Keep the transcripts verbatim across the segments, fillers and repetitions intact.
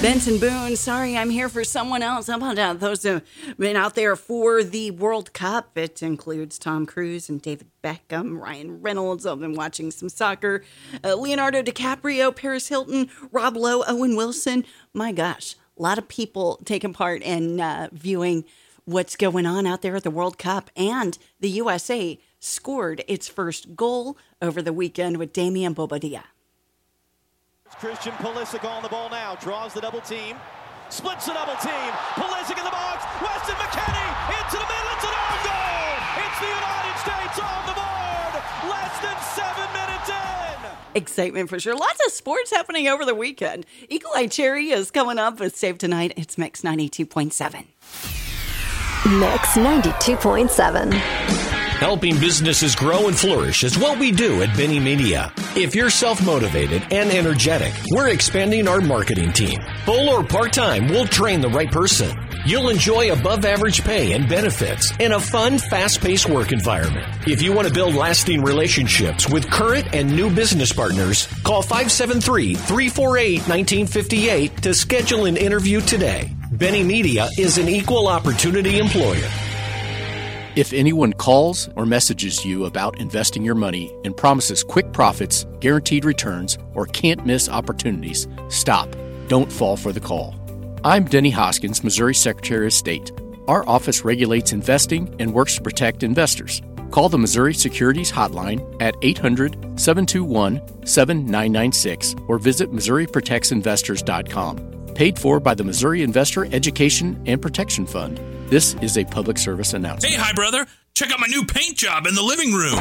Benson Boone, sorry, I'm here for someone else. How about that? Those have been out there for the World Cup. It includes Tom Cruise and David Beckham, Ryan Reynolds. I've been watching some soccer. Uh, Leonardo DiCaprio, Paris Hilton, Rob Lowe, Owen Wilson. My gosh, a lot of people taking part in uh, viewing what's going on out there at the World Cup. And the U S A scored its first goal over the weekend with Damian Bobadilla. Christian Pulisic on the ball now, draws the double team, splits the double team, Pulisic in the box, Weston McKennie into the middle, it's an own goal! It's the United States on the board, less than seven minutes in! Excitement for sure. Lots of sports happening over the weekend. Eagle Eye Cherry is coming up with Save Tonight. It's Mix ninety-two point seven. Mix ninety-two point seven. Helping businesses grow and flourish is what we do at Benny Media. If you're self-motivated and energetic, we're expanding our marketing team. Full or part-time, we'll train the right person. You'll enjoy above-average pay and benefits in a fun, fast-paced work environment. If you want to build lasting relationships with current and new business partners, call five seven three, three four eight, one nine five eight to schedule an interview today. Benny Media is an equal opportunity employer. If anyone calls or messages you about investing your money and promises quick profits, guaranteed returns, or can't miss opportunities, stop. Don't fall for the call. I'm Denny Hoskins, Missouri Secretary of State. Our office regulates investing and works to protect investors. Call the Missouri Securities Hotline at eight hundred, seven two one, seven nine nine six or visit Missouri Protects Investors dot com. Paid for by the Missouri Investor Education and Protection Fund. This is a public service announcement. Hey, hi, brother. Check out my new paint job in the living room.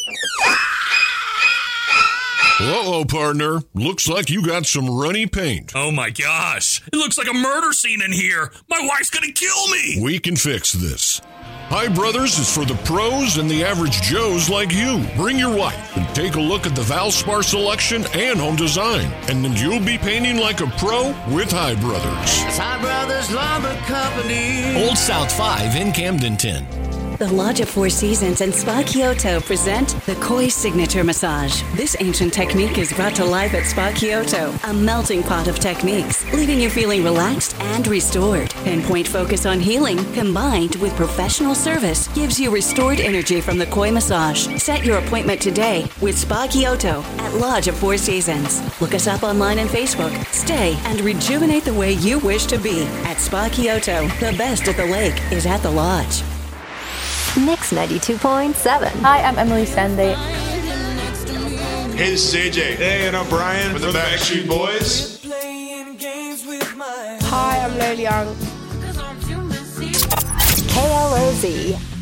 Uh-oh, partner. Looks like you got some runny paint. Oh, my gosh. It looks like a murder scene in here. My wife's going to kill me. We can fix this. Hi Brothers is for the pros and the average Joes like you. Bring your wife and take a look at the Valspar selection and home design. And then you'll be painting like a pro with Hi Brothers. Hi Brothers Lumber Company. Old South five in Camdenton. The Lodge of Four Seasons and Spa Kyoto present the Koi Signature Massage. This ancient technique is brought to life at Spa Kyoto, a melting pot of techniques, leaving you feeling relaxed and restored. Pinpoint focus on healing, combined with professional service, gives you restored energy from the Koi Massage. Set your appointment today with Spa Kyoto at Lodge of Four Seasons. Look us up online and Facebook. Stay and rejuvenate the way you wish to be at Spa Kyoto. The best at the lake is at the Lodge. Mix ninety-two point seven. Hi, I'm Emily Sande. Hey, this is A J. Hey, and I'm Brian with the Backstreet Boys. Hi, I'm Lil Young. K L O Z.